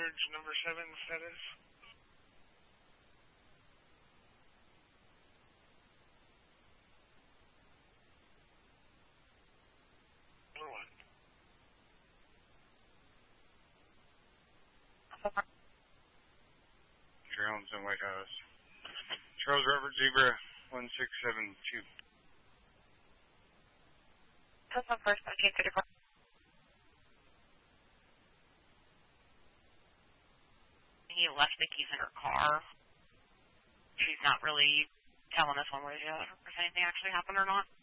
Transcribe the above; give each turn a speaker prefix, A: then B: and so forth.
A: George, number 7 status. Number 1.
B: Trails in White House. Charles Robert Zebra 1672.
C: That's on first 1934. He left the keys in her car. She's not really telling us one way or the other if anything actually happened or not.